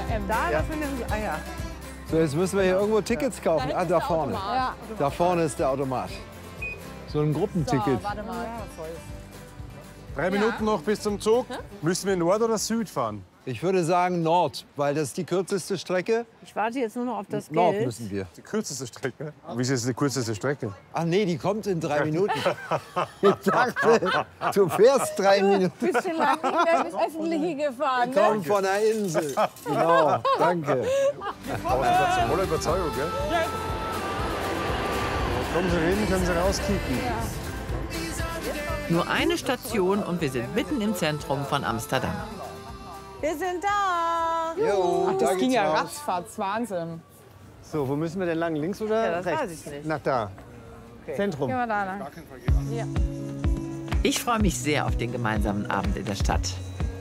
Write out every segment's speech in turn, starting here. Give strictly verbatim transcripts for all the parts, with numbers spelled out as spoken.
Da, das sind die Eier. So, jetzt müssen wir hier irgendwo Tickets kaufen. Ah, da vorne. Ja. Da vorne ist der Automat. So ein Gruppenticket. Warte mal. Drei Minuten noch bis zum Zug. Müssen wir Nord oder Süd fahren? Ich würde sagen Nord, weil das ist die kürzeste Strecke. Ich warte jetzt nur noch auf das Nord Geld. müssen wir. Die kürzeste Strecke. Wie ist jetzt die kürzeste Strecke? Ach nee, die kommt in drei Minuten. Ich dachte, du fährst drei Minuten. Bisschen lang nicht mehr bis Öffentliche gefahren, ne? Komm von der Insel. Genau, danke. Aber das war voller Überzeugung, gell? Ja. Kommen Sie rein, können Sie rauskicken. Nur eine Station und wir sind mitten im Zentrum von Amsterdam. Wir sind da. Jo, Ach, da das ging geht's ja raus. ratzfatz, Wahnsinn. So, wo müssen wir denn lang? Links oder Ja, das rechts? weiß ich nicht. Nach da. Zentrum. Gehen wir da lang. Ja. Ich freue mich sehr auf den gemeinsamen Abend in der Stadt.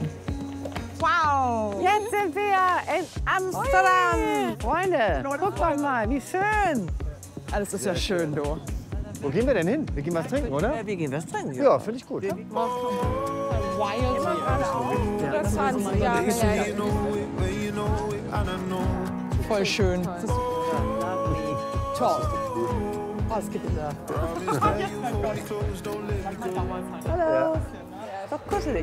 Wow! Jetzt sind wir in Amsterdam. Freunde, guck doch mal, wie schön. Alles ist ja schön, du. Wo gehen wir denn hin? Wir gehen was trinken, oder? Wir gehen was trinken. Ja, finde ich gut. Das zwanzig Jahre her. Voll schön. Toll. Oh, es gibt da. Hallo. Doch kuschelig.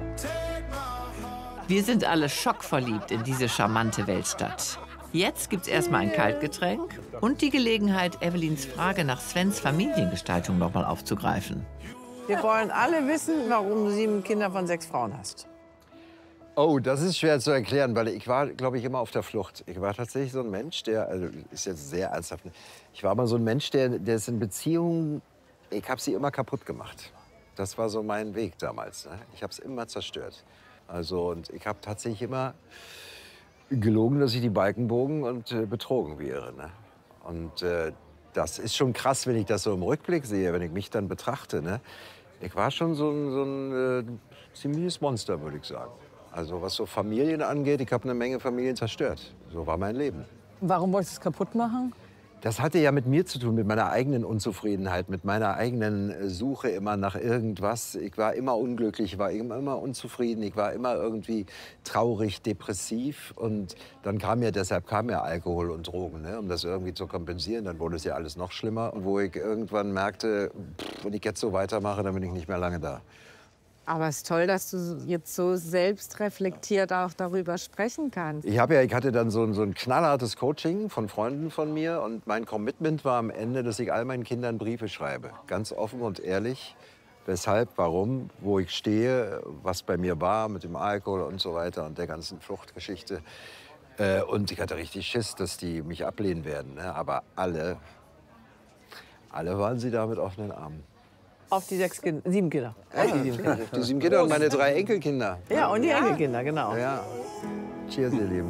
Wir sind alle schockverliebt in diese charmante Weltstadt. Jetzt gibt's erstmal ein Kaltgetränk und die Gelegenheit, Evelyns Frage nach Svens Familiengestaltung noch mal aufzugreifen. Wir wollen alle wissen, warum du sieben Kinder von sechs Frauen hast. Oh, das ist schwer zu erklären, weil ich war, glaube ich, immer auf der Flucht. Ich war tatsächlich so ein Mensch, der, also ist jetzt sehr ernsthaft, ich war immer so ein Mensch, der, der ist in Beziehungen, ich habe sie immer kaputt gemacht. Das war so mein Weg damals. Ne? Ich habe es immer zerstört. Also, und ich habe tatsächlich immer gelogen, dass ich die Balken bogen und äh, betrogen wäre. Ne? Und äh, das ist schon krass, wenn ich das so im Rückblick sehe, wenn ich mich dann betrachte. Ne? Ich war schon so ein, so ein äh, ziemliches Monster, würde ich sagen. Also was so Familien angeht, ich habe eine Menge Familien zerstört. So war mein Leben. Warum wolltest du es kaputt machen? Das hatte ja mit mir zu tun, mit meiner eigenen Unzufriedenheit, mit meiner eigenen Suche immer nach irgendwas. Ich war immer unglücklich, ich war immer unzufrieden, ich war immer irgendwie traurig, depressiv. Und dann kam ja, deshalb kam ja Alkohol und Drogen, ne, um das irgendwie zu kompensieren. Dann wurde es ja alles noch schlimmer. Und wo ich irgendwann merkte, pff, wenn ich jetzt so weitermache, dann bin ich nicht mehr lange da. Aber es ist toll, dass du jetzt so selbstreflektiert auch darüber sprechen kannst. Ich, hab ja, ich hatte dann so ein, so ein knallhartes Coaching von Freunden von mir. Und mein Commitment war am Ende, dass ich all meinen Kindern Briefe schreibe. Ganz offen und ehrlich. Weshalb, warum, wo ich stehe, was bei mir war mit dem Alkohol und so weiter und der ganzen Fluchtgeschichte. Äh, und ich hatte richtig Schiss, dass die mich ablehnen werden. Ne? Aber alle, alle waren sie da mit offenen Armen. Auf die sechs Kinder, sieben Kinder. Ja, die, sieben Kinder. die sieben Kinder und meine drei Enkelkinder. Ja, und die Enkelkinder, genau. Ja. Cheers, ihr Lieben.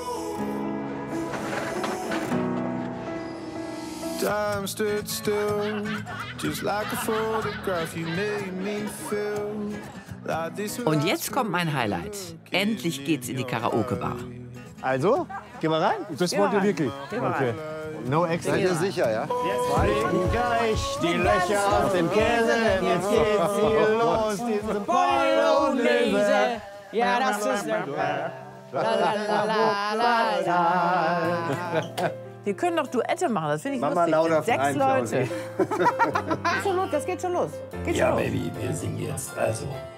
Time stood still, just like a photograph you made me feel. Like this. Und jetzt kommt mein Highlight. Endlich geht's in die Karaoke-Bar. Also, gehen wir rein? Das wollt ihr wirklich? Okay. No extra. Seid ihr sicher, ja? Fliegen gleich die Löcher aus dem Käse, denn jetzt geht's hier los. Diese Bolognese. Ja, das ist der. Wir können doch Duette machen, das finde ich Mach mal lustig. lauter Sechs rein, Leute. Klausi. Geht schon los, das geht schon los. Geht Ja, schon los. Baby, wir singen jetzt. Also,